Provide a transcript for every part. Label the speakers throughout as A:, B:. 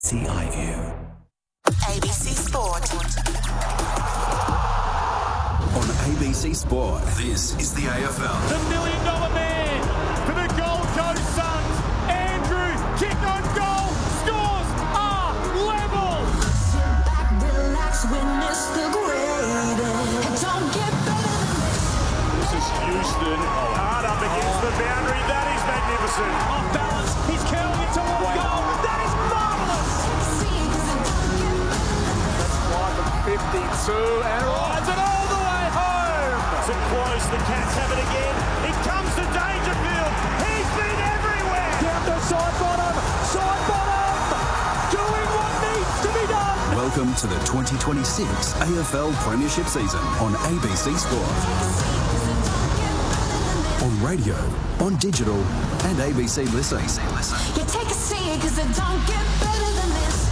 A: See iView.
B: ABC Sport.
A: On ABC Sport, this is the AFL.
C: The $1 million man for the Gold Coast Suns. Andrew, kick on goal, scores are level.
B: Sit back, relax, witness the greatest. Don't get better than this.
C: This is Houston, hard up against the boundary. That is magnificent. Off balance, he's curling it towards goal. That is marvellous.
B: See, 'cause it don't get better than this.
C: Fly from 52 and rides it all the way home. So close, the Cats have it again. It comes to Dangerfield. He's been everywhere. Down to side bottom, doing what needs to be done.
A: Welcome to the 2026 AFL Premiership season on ABC Sport. On radio, on digital, and ABC Listen.
B: You take a seat, 'cause it don't get better than this.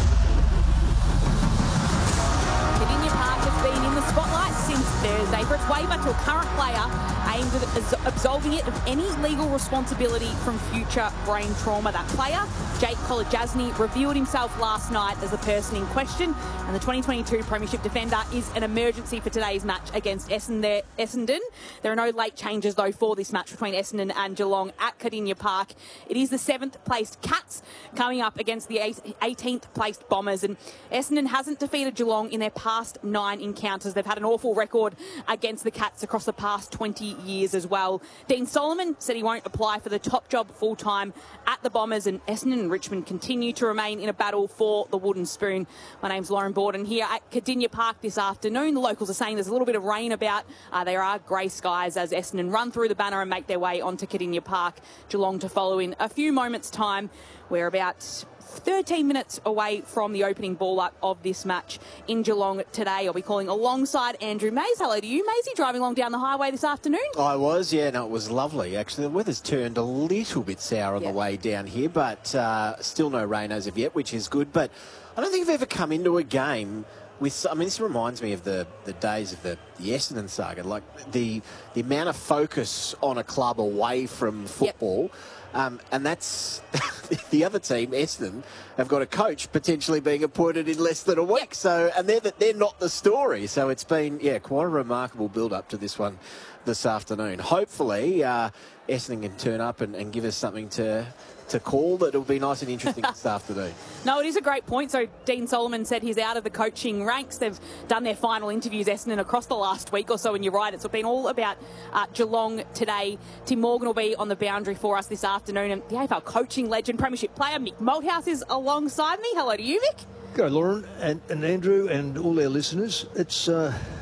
D: Kardinia Park has been in the spotlight since Thursday for its waiver to a current player aimed at absolving it of any legal responsibility from future brain trauma. That player, Jake Kolodjasny, revealed himself last night as the person in question, and the 2022 Premiership defender is an emergency for today's match against Essendon. There are no late changes, though, for this match between Essendon and Geelong at Kardinia Park. It is the 7th-placed Cats coming up against the 18th-placed Bombers, and Essendon hasn't defeated Geelong in their past 9 encounters. They've had an awful record against the Cats across the past 20 years as well. Dean Solomon said he won't apply for the top job full-time at the Bombers, and Essendon and Richmond continue to remain in a battle for the wooden spoon. My name's Lauren Borden here at Kardinia Park this afternoon. The locals are saying there's a little bit of rain about. There are grey skies as Essendon run through the banner and make their way onto Kardinia Park. Geelong to follow in a few moments' time. We're about 13 minutes away from the opening ball-up of this match in Geelong today. I'll be calling alongside Andrew Mays. Hello to you, Maysy, driving along down the highway this afternoon.
E: I was, yeah, no, it was lovely, actually. The weather's turned a little bit sour on the way down here, but still no rain as of yet, which is good. But I don't think I've ever come into a game with, I mean, this reminds me of the days of the Essendon saga, like the amount of focus on a club away from football. And that's the other team, Essendon, have got a coach potentially being appointed in less than a week. So, and they're not the story. So it's been, quite a remarkable build-up to this one this afternoon. Hopefully, Essendon can turn up and give us something to call that will be nice and interesting this afternoon.
D: No, it is a great point. So Dean Solomon said he's out of the coaching ranks. They've done their final interviews, Essendon, across the last week or so, and you're right, it's been all about Geelong today. Tim Morgan will be on the boundary for us this afternoon, and the AFL coaching legend, Premiership player Mick Malthouse is alongside me. Hello to you, Mick.
F: Go, Lauren and Andrew and all our listeners. It's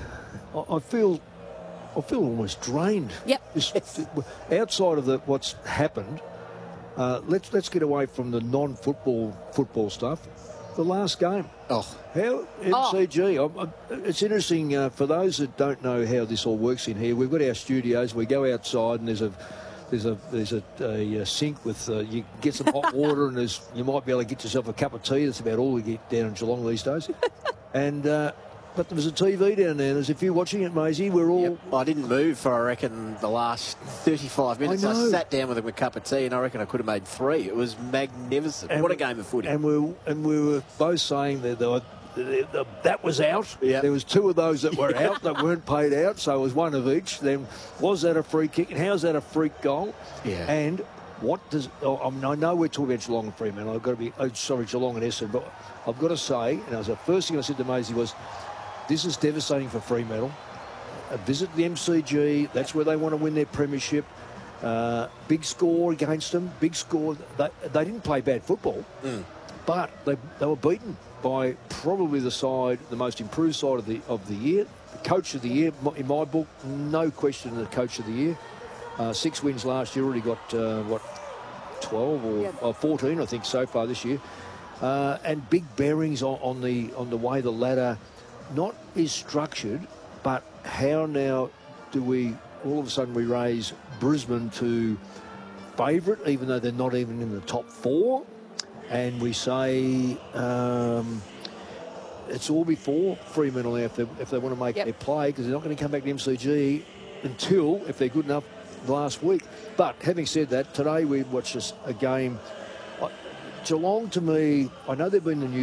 F: I feel almost drained.
D: Yep.
F: Outside of what's happened, let's get away from the non-football stuff. The last game. MCG. It's interesting for those that don't know how this all works in here. We've got our studios. We go outside and there's a sink with you get some hot water and you might be able to get yourself a cup of tea. That's about all we get down in Geelong these days. And but there was a TV down there. There's a few watching it, Maisie. We're all...
E: Yep. I didn't move for, I reckon, the last 35 minutes. I sat down with a cup of tea and I reckon I could have made 3. It was magnificent. And what a game of footy.
F: And we were both saying that that was out.
E: Yep.
F: There was 2 of those that were out that weren't paid out, so it was 1 of each. Then was that a free kick? And how's that a freak goal?
E: Yeah.
F: And what does... I know we're talking about Geelong and Fremantle. I've got to be... Geelong and Essendon. But I've got to say, and the first thing I said to Maisie was, this is devastating for Fremantle. A visit the MCG, that's where they want to win their premiership. Big score against them, big score. They didn't play bad football, but they were beaten by probably the most improved side of the year. The coach of the year, in my book, no question the coach of the year. 6 wins last year, already got, 12 or 14, I think, so far this year. And big bearings on the way the ladder not is structured, but how now do we all of a sudden we raise Brisbane to favourite, even though they're not even in the top 4, and we say it's all before Fremantle now if they want to make their play, because they're not going to come back to MCG until, if they're good enough, last week. But having said that, today we watched a game. Geelong, to me, I know they've been the new